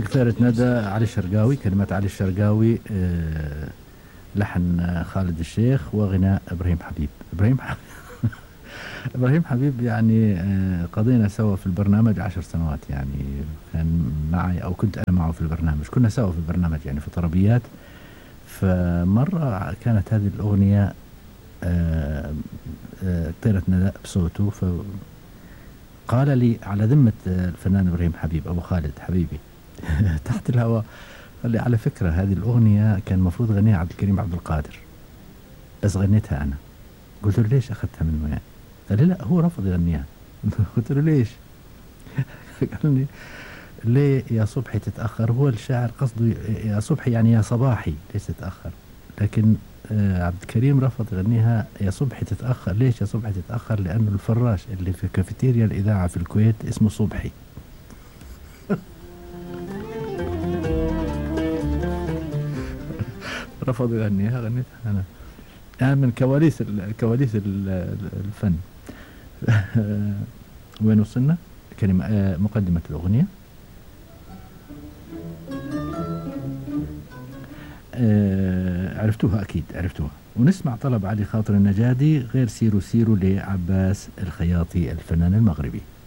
قصيرة ندى علي الشرقاوي، كلمات علي الشرقاوي، لحن خالد الشيخ، وغناء إبراهيم حبيب. إبراهيم حبيب يعني قضينا سوا في البرنامج 10 سنوات، يعني كان معي أو كنت أنا معه في البرنامج، كنا سوا في البرنامج يعني في طربيات. فمرة كانت هذه الأغنية طيرة نداء بصوته، فقال لي على ذمة الفنان إبراهيم حبيب أبو خالد حبيبي تحت الهواء، قال لي على فكرة هذه الأغنية كان المفروض غنيها عبد الكريم عبد القادر، بس غنيتها أنا. قلت له ليش أخذتها منه يعني؟ قال لي لا، هو رفض يغنيها. قلت له ليش؟ قال لي ليه يا صبحي تتأخر، هو الشاعر قصده يا صبحي يعني يا صباحي ليش تتأخر، لكن عبد الكريم رفض يغنيها يا صبحي تتأخر. ليش يا صبحي تتأخر؟ لأنه الفراش اللي في كافيتيريا الإذاعة في الكويت اسمه صبحي. رفض يغنيها، غنيتها أنا. يعني من كواليس الفن. وين وصلنا؟ كلمة مقدمة الأغنية. عرفتوها أكيد عرفتوها. ونسمع طلب علي خاطر النجادي، غير سيرو سيرو لعباس الخياطي الفنان المغربي.